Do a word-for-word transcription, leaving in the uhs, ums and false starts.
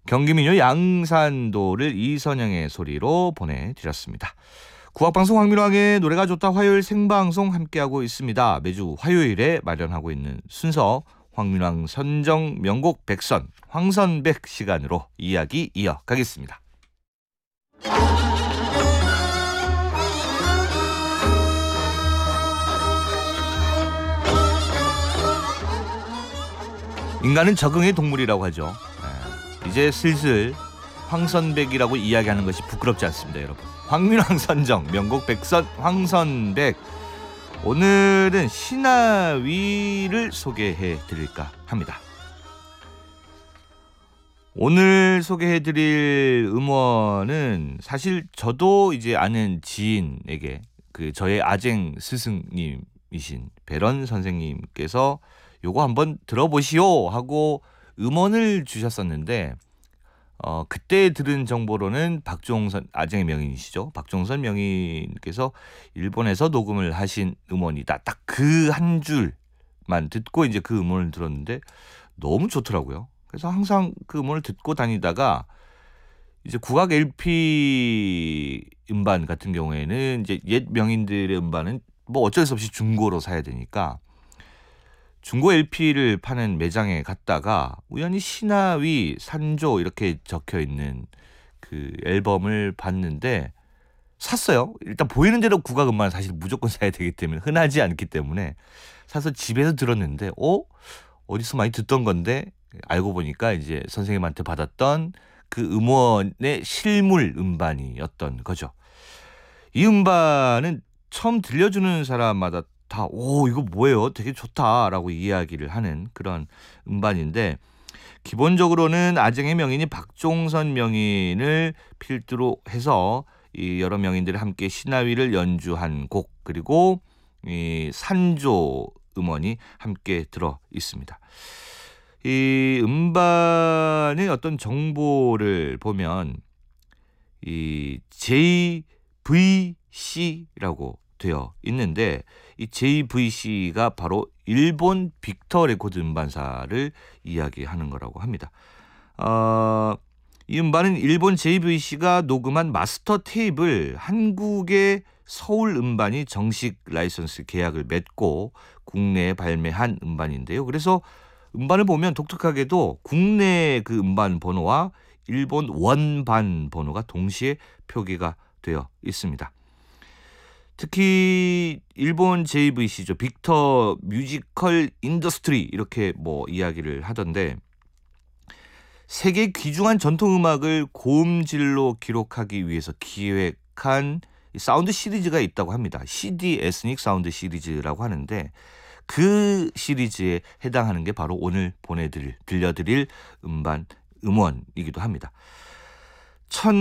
경기민요 양산도를 이선영의 소리로 보내드렸습니다. 국악방송 황민왕의 노래가 좋다 화요일 생방송 함께하고 있습니다. 매주 화요일에 마련하고 있는 순서 황민왕 선정 명곡 백선 황선백 시간으로 이야기 이어가겠습니다. 인간은 적응의 동물이라고 하죠. 네. 이제 슬슬 황선백이라고 이야기하는 것이 부끄럽지 않습니다, 여러분. 황민왕 선정 명곡 백선 황선백. 오늘은 신하위를 소개해 드릴까 합니다. 오늘 소개해 드릴 음원은 사실 저도 이제 아는 지인에게 그 저의 아쟁 스승님이신 배런 선생님께서 요거 한번 들어보시오 하고 음원을 주셨었는데 어 그때 들은 정보로는 박종선 아쟁의 명인이시죠. 박종선 명인께서 일본에서 녹음을 하신 음원이다. 딱 그 한 줄만 듣고 이제 그 음원을 들었는데 너무 좋더라고요. 그래서 항상 그 음원을 듣고 다니다가 이제 국악 엘피 음반 같은 경우에는 이제 옛 명인들의 음반은 뭐 어쩔 수 없이 중고로 사야 되니까 중고 엘피를 파는 매장에 갔다가 우연히 신하위 산조 이렇게 적혀 있는 그 앨범을 봤는데 샀어요. 일단 보이는 대로 국악 음반 사실 무조건 사야 되기 때문에 흔하지 않기 때문에 사서 집에서 들었는데 어? 어디서 많이 듣던 건데 알고 보니까 이제 선생님한테 받았던 그 음원의 실물 음반이었던 거죠. 이 음반은 처음 들려주는 사람마다 다 오 이거 뭐예요? 되게 좋다라고 이야기를 하는 그런 음반인데 기본적으로는 아쟁의 명인이 박종선 명인을 필두로 해서 이 여러 명인들이 함께 신하위를 연주한 곡 그리고 이 산조 음원이 함께 들어 있습니다. 이 음반의 어떤 정보를 보면 이 제이브이씨라고 되어 있는데 이 제이브이씨가 바로 일본 빅터 레코드 음반사를 이야기하는 거라고 합니다. 어, 이 음반은 일본 제이브이씨가 녹음한 마스터 테이프를 한국의 서울 음반이 정식 라이선스 계약을 맺고 국내에 발매한 음반인데요. 그래서 음반을 보면 독특하게도 국내 그 음반 번호와 일본 원반 번호가 동시에 표기가 되어 있습니다. 특히 일본 제이브이씨죠. 빅터 뮤지컬 인더스트리 이렇게 뭐 이야기를 하던데 세계 귀중한 전통 음악을 고음질로 기록하기 위해서 기획한 사운드 시리즈가 있다고 합니다. 씨디 에스닉 사운드 시리즈라고 하는데 그 시리즈에 해당하는 게 바로 오늘 보내드릴 들려드릴 음반 음원이기도 합니다.